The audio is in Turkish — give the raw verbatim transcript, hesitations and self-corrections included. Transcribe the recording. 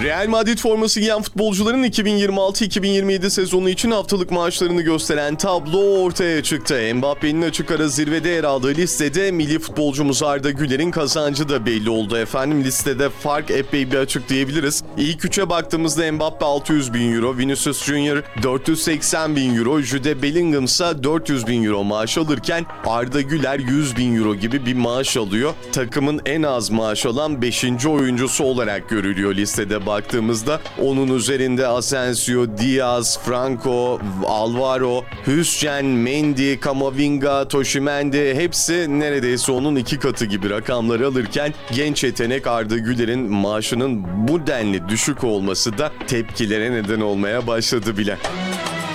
Real Madrid forması giyen futbolcuların iki bin yirmi altı iki bin yirmi yedi sezonu için haftalık maaşlarını gösteren tablo ortaya çıktı. Mbappe'nin açık ara zirvede yer aldığı listede milli futbolcumuz Arda Güler'in kazancı da belli oldu efendim. Listede fark epey bir açık diyebiliriz. İlk üçe baktığımızda Mbappe altı yüz bin euro, Vinicius Junior dört yüz seksen bin euro, Jude Bellingham ise dört yüz bin euro maaş alırken Arda Güler yüz bin euro gibi bir maaş alıyor. Takımın en az maaş alan beşinci oyuncusu olarak görülüyor listede baktığımızda. Onun üzerinde Asensio, Diaz, Franco, Alvaro, Hüseyin, Mendy, Camavinga, Toshimendi hepsi neredeyse onun iki katı gibi rakamları alırken genç yetenek Arda Güler'in maaşının bu denli düşük olması da tepkilere neden olmaya başladı bile.